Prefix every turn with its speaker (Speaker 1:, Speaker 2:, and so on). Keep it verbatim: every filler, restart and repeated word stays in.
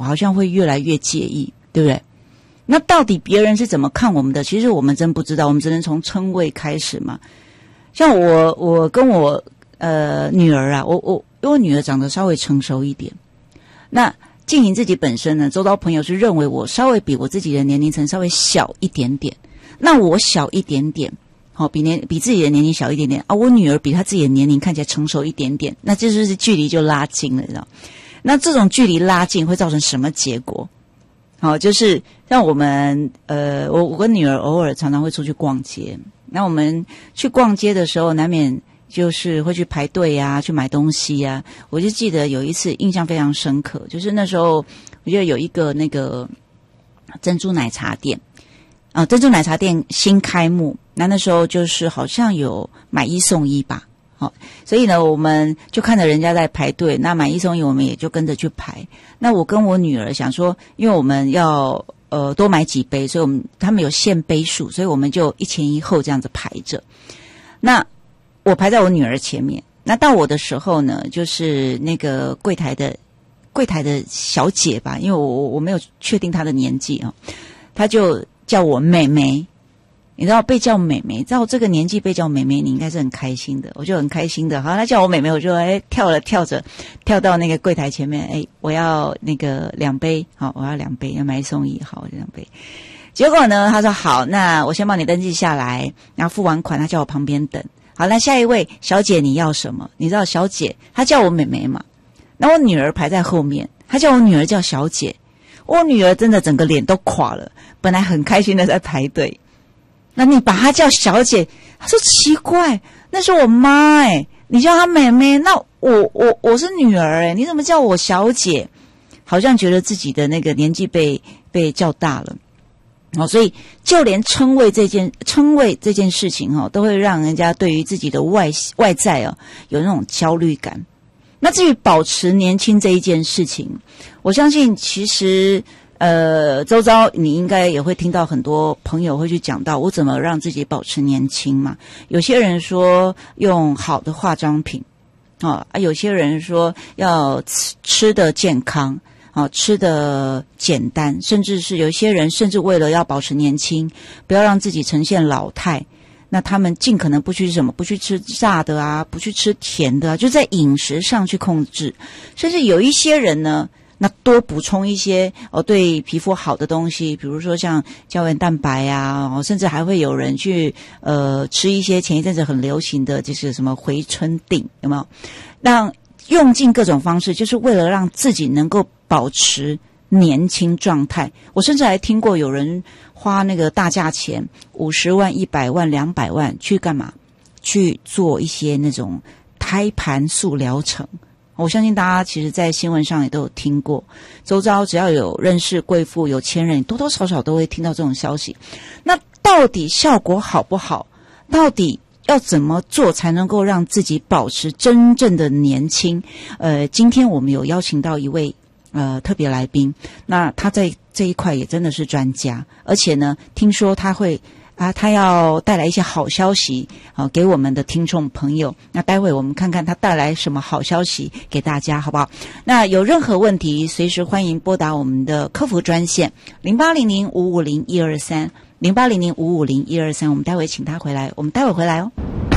Speaker 1: 好像会越来越介意，对不对？那到底别人是怎么看我们的？其实我们真不知道，我们只能从称谓开始嘛。像我，我跟我呃女儿啊，我我因为我女儿长得稍微成熟一点，那静莹自己本身呢，周遭朋友是认为我稍微比我自己的年龄层稍微小一点点，那我小一点点。好、哦，比年比自己的年龄小一点点啊，我女儿比她自己的年龄看起来成熟一点点，那这就是距离就拉近了，你知道？那这种距离拉近会造成什么结果？好、哦，就是像我们呃，我我跟女儿偶尔常常会出去逛街，那我们去逛街的时候，难免就是会去排队啊，去买东西啊。我就记得有一次印象非常深刻，就是那时候我觉得有一个那个珍珠奶茶店。啊、呃，珍珠奶茶店新开幕，那那时候就是好像有买一送一吧，好、哦，所以呢，我们就看着人家在排队，那买一送一，我们也就跟着去排。那我跟我女儿想说，因为我们要呃多买几杯，所以我们他们有限杯数，所以我们就一前一后这样子排着。那我排在我女儿前面，那到我的时候呢，就是那个柜台的柜台的小姐吧，因为我我没有确定她的年纪啊、哦，她就叫我妹妹，你知道被叫妹妹，在我这个年纪被叫妹妹，你应该是很开心的，我就很开心的。好，她叫我妹妹，我就哎跳了跳着，跳到那个柜台前面，哎，我要那个两杯，好，我要两杯，要买一送一，好，两杯。结果呢，她说好，那我先帮你登记下来，然后付完款，她叫我旁边等。好，那下一位小姐你要什么？你知道小姐，她叫我妹妹嘛，那我女儿排在后面，她叫我女儿叫小姐。我女儿真的整个脸都垮了，本来很开心的在排队，那你把她叫小姐，她说奇怪，那是我妈哎、欸，你叫她妹妹，那我我我是女儿哎、欸，你怎么叫我小姐？好像觉得自己的那个年纪被被叫大了，哦，所以就连称谓这件称谓这件事情哈、哦，都会让人家对于自己的外外在啊有那种焦虑感。那至于保持年轻这一件事情，我相信其实呃，周遭你应该也会听到很多朋友会去讲到我怎么让自己保持年轻嘛。有些人说用好的化妆品，啊，有些人说要吃吃的健康，啊，吃的简单，甚至是有一些人甚至为了要保持年轻，不要让自己呈现老态。那他们尽可能不去什么，不去吃炸的啊，不去吃甜的啊，就在饮食上去控制。甚至有一些人呢，那多补充一些哦对皮肤好的东西，比如说像胶原蛋白啊，哦，甚至还会有人去呃吃一些前一阵子很流行的就是什么回春锭，有没有？让用尽各种方式，就是为了让自己能够保持年轻状态。我甚至还听过有人花那个大价钱，五十万、一百万、两百万去干嘛？去做一些那种胎盘素疗程。我相信大家其实在新闻上也都有听过，周遭只要有认识贵妇、有钱人，多多少少都会听到这种消息。那到底效果好不好？到底要怎么做才能够让自己保持真正的年轻？呃，今天我们有邀请到一位呃特别来宾，那他在这一块也真的是专家，而且呢，听说他会啊，他要带来一些好消息啊给我们的听众朋友。那待会我们看看他带来什么好消息给大家，好不好？那有任何问题，随时欢迎拨打我们的客服专线零八零零五五零一二三零八零零五五零一二三。我们待会请他回来，我们待会回来哦。